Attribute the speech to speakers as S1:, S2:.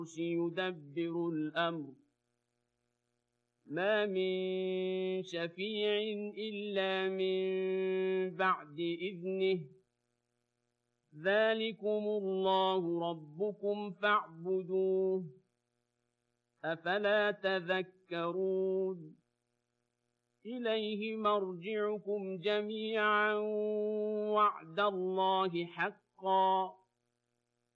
S1: يدبر الأمر ما من شفيع إلا من بعد إذنه ذلكم الله ربكم فاعبدوه أفلا تذكرون إليه مرجعكم جميعا وعد الله حقا